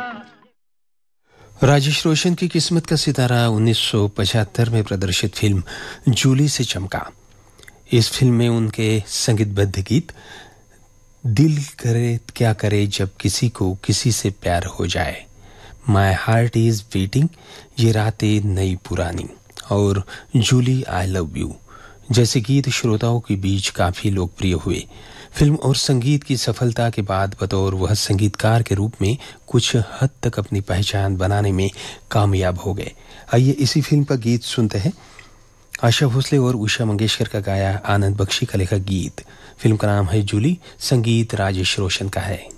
राजेश रोशन की किस्मत का सितारा 1975 में प्रदर्शित फिल्म जूली से चमका। इस फिल्म में उनके संगीतबद्ध गीत दिल करे क्या करे जब किसी को किसी से प्यार हो जाए, माई हार्ट इज बीटिंग, ये रातें नई पुरानी और जूली आई लव यू जैसे गीत श्रोताओं के बीच काफी लोकप्रिय हुए। फिल्म और संगीत की सफलता के बाद बतौर वह संगीतकार के रूप में कुछ हद तक अपनी पहचान बनाने में कामयाब हो गए। आइए इसी फिल्म का गीत सुनते हैं। आशा भोसले और उषा मंगेशकर का गाया, आनंद बख्शी का लिखा गीत। फिल्म का नाम है जूली, संगीत राजेश रोशन का है।